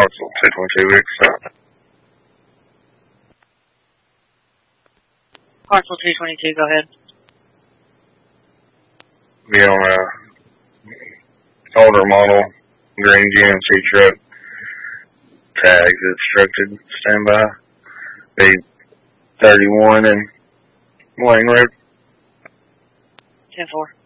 Hartsville 222 weeks. Hartsville 222, go ahead. Be on a older model green GMC truck. Tags obstructed. Stand by. Be 31 and Wayne Road. 10-4.